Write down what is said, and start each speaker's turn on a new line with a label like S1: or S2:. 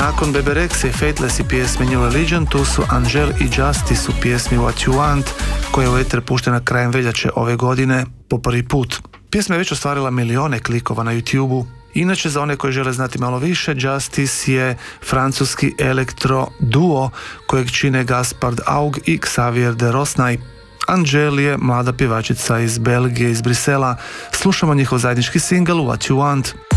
S1: Nakon Bebe Rexha i Fateless i pjesme New Religion, tu su Angel i Justice u pjesmi What You Want, koja je u eter puštena krajem veljače ove godine po prvi put. Pjesma je već ostvarila milijone klikova na YouTube-u. Inače, za one koji žele znati malo više, Justice je francuski elektro duo kojeg čine Gaspard Aug i Xavier de Rosnay. Angel je mlada pjevačica iz Belgije, iz Brisela. Slušamo njihov zajednički singl What You Want.